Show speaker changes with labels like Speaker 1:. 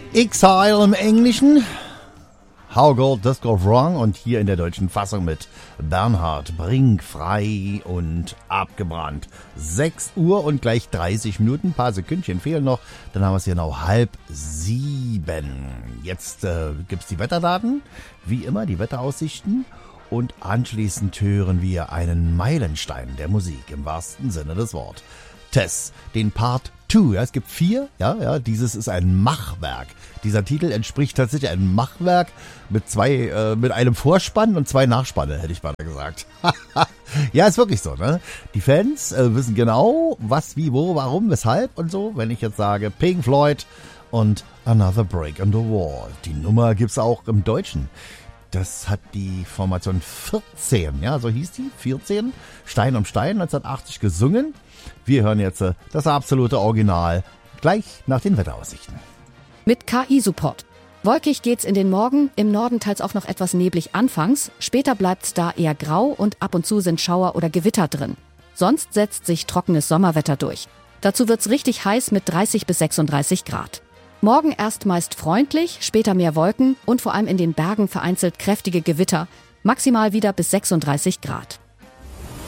Speaker 1: Exile im Englischen, How Gold Does Go Wrong und hier in der deutschen Fassung mit Bernhard Brink, frei und abgebrannt. 6 Uhr und gleich 30 Minuten, ein paar Sekündchen fehlen noch, dann haben wir es genau 6:30. Jetzt gibt's die Wetterdaten, wie immer die Wetteraussichten und anschließend hören wir einen Meilenstein der Musik im wahrsten Sinne des Wortes. Tess, den Part 2, ja, es gibt 4, dieses ist ein Machwerk. Dieser Titel entspricht tatsächlich einem Machwerk mit einem Vorspann und 2 Nachspanne, hätte ich mal gesagt. Ja, ist wirklich so, ne? Die Fans wissen genau, was, wie, wo, warum, weshalb und so. Wenn ich jetzt sage Pink Floyd und Another Break in the Wall. Die Nummer gibt's auch im Deutschen. Das hat die Formation 14, ja, so hieß die, 14, Stein um Stein, 1980 gesungen. Wir hören jetzt das absolute Original, gleich nach den Wetteraussichten.
Speaker 2: Mit KI-Support. Wolkig geht's in den Morgen, im Norden teils auch noch etwas neblig anfangs, später bleibt's da eher grau und ab und zu sind Schauer oder Gewitter drin. Sonst setzt sich trockenes Sommerwetter durch. Dazu wird's richtig heiß mit 30 bis 36 Grad. Morgen erst meist freundlich, später mehr Wolken und vor allem in den Bergen vereinzelt kräftige Gewitter, maximal wieder bis 36 Grad.